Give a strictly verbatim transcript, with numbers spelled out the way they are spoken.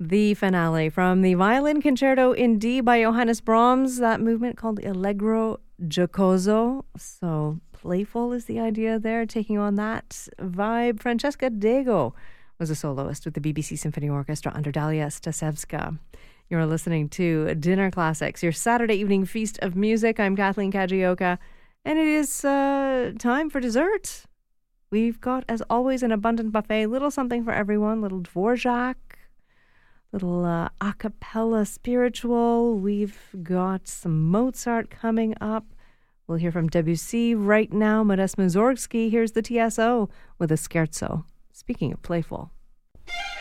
The finale from the Violin Concerto in D by Johannes Brahms, that movement called Allegro Giocoso. So playful is the idea there, taking on that vibe. Francesca Dego was a soloist with the B B C Symphony Orchestra under Dalia Stasevska. You're listening to Dinner Classics, your Saturday evening feast of music. I'm Kathleen Kajioka, and it is uh, time for dessert. We've got, as always, an abundant buffet, little something for everyone, little Dvorak, little uh, a cappella spiritual. We've got some Mozart coming up. We'll hear from Debussy right now. Modest Mussorgsky, here's the T S O with a scherzo. Speaking of playful.